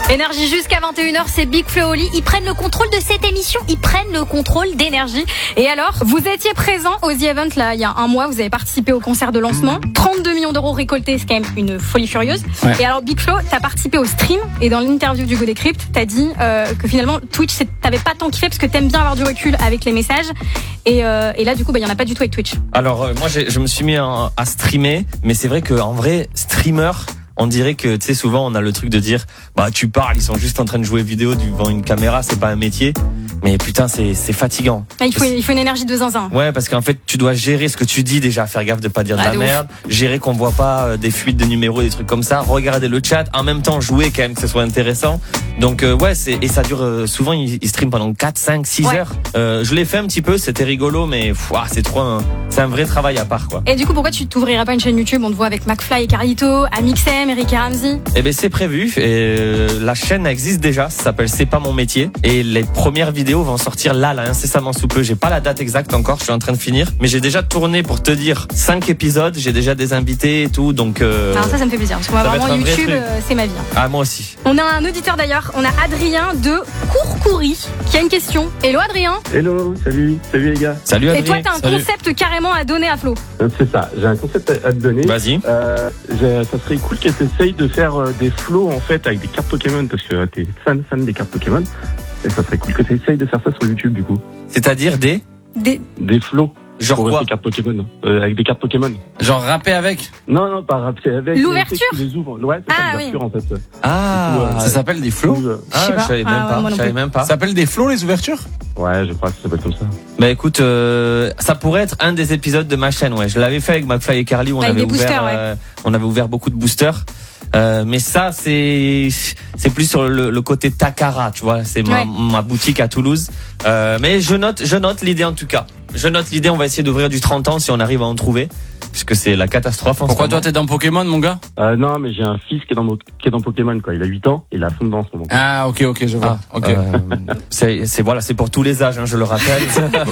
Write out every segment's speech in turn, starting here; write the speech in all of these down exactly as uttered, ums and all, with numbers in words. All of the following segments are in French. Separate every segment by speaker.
Speaker 1: Énergie jusqu'à vingt et une heures, c'est Big Flo et Oli. Ils prennent le contrôle de cette émission, ils prennent le contrôle d'Énergie. Et alors, vous étiez présent au The Event là il y a un mois, vous avez participé au concert de lancement. trente-deux millions d'euros récoltés, c'est quand même une folie furieuse. Ouais. Et alors Big Flo, t'as participé au stream et dans l'interview du Go Décrypte, t'as dit euh, que finalement Twitch, c'est, t'avais pas tant kiffé parce que t'aimes bien avoir du recul avec les messages. Et, euh, et là du coup, bah, y en a pas du tout avec Twitch.
Speaker 2: Alors euh, moi, j'ai, je me suis mis à, à streamer, mais c'est vrai qu'en vrai, streamer... On dirait que, tu sais, souvent, on a le truc de dire, bah, tu parles, ils sont juste en train de jouer vidéo devant une caméra, c'est pas un métier. Mais putain, c'est, c'est fatigant.
Speaker 1: Ah, il faut, il faut une énergie de zinzin.
Speaker 2: Ouais, parce qu'en fait, tu dois gérer ce que tu dis déjà, faire gaffe de pas dire de
Speaker 1: ah,
Speaker 2: la
Speaker 1: de
Speaker 2: merde, gérer qu'on voit pas euh, des fuites de numéros, des trucs comme ça, regarder le chat, en même temps jouer quand même que ce soit intéressant. Donc, euh, ouais, c'est, et ça dure, euh, souvent, ils, ils streament pendant quatre, cinq, six
Speaker 1: ouais.
Speaker 2: heures. Euh, je l'ai fait un petit peu, c'était rigolo, mais, pff, ouah, c'est trop un, c'est un vrai travail à part, quoi.
Speaker 1: Et du coup, pourquoi tu t'ouvrirais pas une chaîne YouTube? On te voit avec McFly et Carlito, Amixem, Eric et Ramsey.
Speaker 2: Eh ben c'est prévu. Et euh, la chaîne existe déjà. Ça s'appelle C'est pas mon métier. Et les premières vidéos vont sortir là, là, incessamment sous peu. J'ai pas la date exacte encore. Je suis en train de finir, mais j'ai déjà tourné pour te dire cinq épisodes. J'ai déjà des invités et tout. Donc. Euh,
Speaker 1: Alors ça, ça me fait plaisir parce que moi vraiment YouTube, euh, c'est ma vie. Hein.
Speaker 2: Ah moi aussi.
Speaker 1: On a un auditeur d'ailleurs. On a Adrien de Courcoury qui a une question. Hello Adrien.
Speaker 3: Hello, salut, salut les gars.
Speaker 2: Salut Adrien.
Speaker 1: Et toi, t'as un
Speaker 2: salut.
Speaker 1: concept carrément à donner à Flo.
Speaker 3: C'est ça. J'ai un concept à te donner.
Speaker 2: Vas-y.
Speaker 3: Euh, ça serait cool que tu essayes de faire des flows en fait avec des cartes Pokémon parce que t'es fan fan des cartes Pokémon et ça serait cool que tu essayes de faire ça sur YouTube du coup.
Speaker 2: C'est-à-dire des
Speaker 1: des
Speaker 3: des flows.
Speaker 2: Genre quoi?
Speaker 3: Des cartes Pokémon euh, avec des cartes Pokémon.
Speaker 2: Genre rapper avec?
Speaker 3: Non non pas rapper avec.
Speaker 1: L'ouverture.
Speaker 3: Les ouvres. Ouais, c'est
Speaker 1: ah,
Speaker 3: l'ouverture
Speaker 1: oui.
Speaker 3: en fait.
Speaker 2: Ah
Speaker 3: coup, euh,
Speaker 2: ça s'appelle des flows?
Speaker 3: Euh,
Speaker 2: ah je savais même
Speaker 1: ah,
Speaker 2: pas.
Speaker 1: Ouais,
Speaker 2: je savais même pas.
Speaker 4: Ça s'appelle des flows les ouvertures?
Speaker 3: Ouais, je crois que ça s'appelle comme ça.
Speaker 2: Bah écoute, euh, ça pourrait être un des épisodes de ma chaîne. Ouais, je l'avais fait avec McFly et Carly où on
Speaker 1: avec
Speaker 2: avait
Speaker 1: des
Speaker 2: ouvert,
Speaker 1: boosters,
Speaker 2: euh,
Speaker 1: ouais.
Speaker 2: on avait ouvert beaucoup de boosters. Euh, mais ça c'est c'est plus sur le, le côté Takara, tu vois, c'est ma,
Speaker 1: ouais.
Speaker 2: ma boutique à Toulouse. Euh, mais je note je note l'idée en tout cas. Je note l'idée, on va essayer d'ouvrir du trente ans si on arrive à en trouver. Puisque c'est la catastrophe en
Speaker 4: Pourquoi
Speaker 2: ce
Speaker 4: toi
Speaker 2: moment.
Speaker 4: t'es dans Pokémon mon gars?
Speaker 3: Euh, non mais j'ai un fils qui est dans qui est dans Pokémon quoi. Il a huit ans et il a fond dedans en ce moment.
Speaker 4: Ah ok ok je vois.
Speaker 2: Ah,
Speaker 4: ok.
Speaker 2: Euh, c'est c'est voilà c'est pour tous les âges hein, je le rappelle. ouais,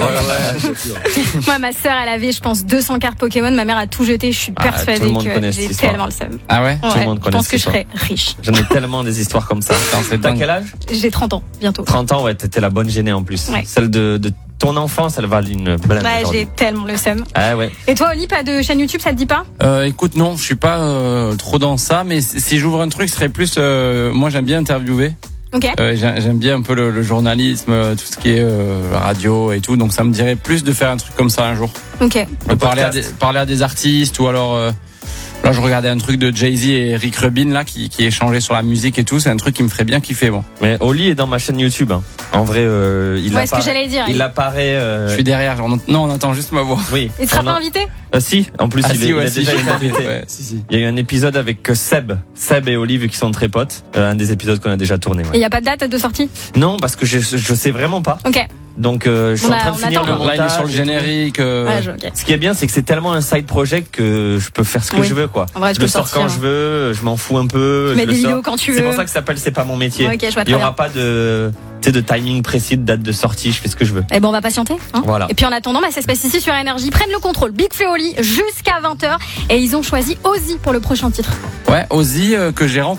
Speaker 2: ouais.
Speaker 1: Moi ma sœur elle avait je pense deux cents cartes Pokémon. Ma mère a tout jeté. Je suis
Speaker 2: Ah,
Speaker 1: persuadée
Speaker 2: tout le monde
Speaker 1: que
Speaker 2: connaît
Speaker 1: j'ai
Speaker 2: cette histoire.
Speaker 1: tellement le seum.
Speaker 4: Ah ouais?
Speaker 1: Ouais,
Speaker 2: Tout le monde
Speaker 1: je
Speaker 2: connaît
Speaker 1: pense que
Speaker 2: cette
Speaker 1: je serais riche.
Speaker 2: J'en ai tellement des histoires comme ça. T'as quel âge?
Speaker 1: J'ai trente ans bientôt.
Speaker 2: trente ans, ouais, t'étais la bonne gênée en plus.
Speaker 1: Ouais.
Speaker 2: Celle de, de ton enfance, elle valait une blinde.
Speaker 1: Ouais, j'ai tellement le seum.
Speaker 2: Ah ouais.
Speaker 1: Et toi Oli, pas de chaîne YouTube, ça te dit pas?
Speaker 4: Euh, écoute non, je suis pas euh, trop dans ça, mais si j'ouvre un truc, ce serait plus. Euh, moi j'aime bien interviewer.
Speaker 1: Ok.
Speaker 4: Euh, j'aime bien un peu le, le journalisme, tout ce qui est euh, radio et tout, donc ça me dirait plus de faire un truc comme ça un jour.
Speaker 1: Ok.
Speaker 4: De parler à, des, parler à des artistes ou alors. Euh, Là, je regardais un truc de Jay-Z et Rick Rubin là qui, qui échangeait sur la musique et tout. C'est un truc qui me ferait bien kiffer, bon.
Speaker 2: Mais Oli est dans ma chaîne YouTube. Hein. En vrai, euh, il
Speaker 1: ouais,
Speaker 2: apparaît.
Speaker 1: ce que j'allais dire.
Speaker 2: Il apparaît. Euh...
Speaker 4: Je suis derrière. On, non, on entend juste ma voix.
Speaker 2: Oui.
Speaker 1: Il sera
Speaker 2: on
Speaker 1: pas
Speaker 2: a...
Speaker 1: invité?
Speaker 2: Euh, si. En plus,
Speaker 4: ah,
Speaker 2: il,
Speaker 4: si,
Speaker 2: est,
Speaker 4: ouais,
Speaker 2: il a
Speaker 4: si,
Speaker 2: déjà été invité.
Speaker 4: Ouais, si, si.
Speaker 2: Il y a eu un épisode avec Seb, Seb et Oli, vu qu'ils sont très potes. Euh, un des épisodes qu'on a déjà tourné. Ouais.
Speaker 1: Et il y a pas de date de sortie?
Speaker 2: Non, parce que je je sais vraiment pas.
Speaker 1: Ok.
Speaker 2: Donc euh, je suis
Speaker 1: on
Speaker 2: en train
Speaker 1: a,
Speaker 2: de finir
Speaker 1: attend.
Speaker 2: le montage.
Speaker 4: Là, il est sur le générique. Euh...
Speaker 1: Ouais, je, okay.
Speaker 2: Ce qui est bien, c'est que c'est tellement un side project que je peux faire ce que
Speaker 1: oui.
Speaker 2: je veux, quoi.
Speaker 1: En vrai,
Speaker 2: je
Speaker 1: je
Speaker 2: le
Speaker 1: peux
Speaker 2: sors
Speaker 1: sortir.
Speaker 2: quand je veux, je m'en fous un peu.
Speaker 1: Tu mets
Speaker 2: je
Speaker 1: des
Speaker 2: le
Speaker 1: vidéos
Speaker 2: sors.
Speaker 1: quand tu veux.
Speaker 2: C'est pour ça que ça s'appelle C'est pas mon métier.
Speaker 1: Ouais, okay, je vois
Speaker 2: Il y aura
Speaker 1: bien.
Speaker 2: pas de, tu sais, de timing précis, de date de sortie. Je fais ce que je veux.
Speaker 1: Eh ben, on va patienter. Hein.
Speaker 2: Voilà.
Speaker 1: Et puis en attendant, bah, ça se passe ici sur Énergie. Prennent le contrôle. Big Flo et Oli jusqu'à vingt heures. Et ils ont choisi Ozzy pour le prochain titre.
Speaker 4: Ouais, Ozzy euh, que j'ai rencontré.